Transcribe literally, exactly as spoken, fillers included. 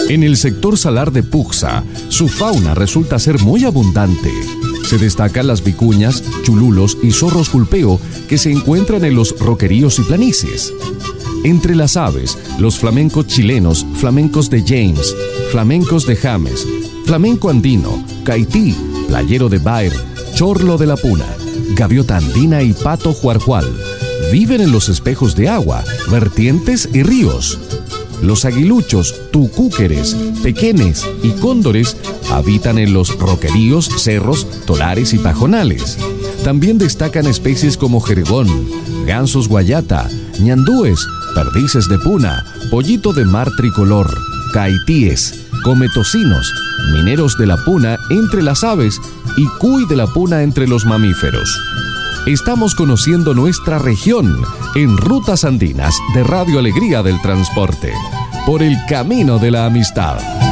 En el sector salar de Puxa, su fauna resulta ser muy abundante. Se destacan las vicuñas, chululos y zorros culpeo que se encuentran en los roqueríos y planicies. Entre las aves, los flamencos chilenos, flamencos de James, flamencos de James, flamenco andino, caití, playero de Bair, chorlo de la Puna, gaviota andina y pato juarjual. Viven en los espejos de agua, vertientes y ríos. Los aguiluchos, tucúqueres, pequenes y cóndores habitan en los roqueríos, cerros, tolares y pajonales. También destacan especies como jergón, gansos guayata, ñandúes, perdices de puna, pollito de mar tricolor, caitíes, cometocinos, mineros de la puna entre las aves y cuy de la puna entre los mamíferos. Estamos conociendo nuestra región en Rutas Andinas de Radio Alegría del Transporte, por el camino de la amistad.